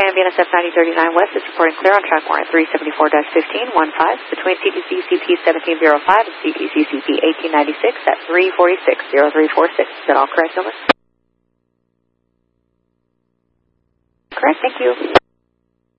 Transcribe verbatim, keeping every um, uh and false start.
Scan B N S F ninety thirty-nine West is reporting clear on track warrant three seventy-four dash fifteen one five between C T C C P seventeen oh five and C T C C P eighteen ninety-six at three forty-six oh three four six. Is that all correct, Over? Correct, thank you.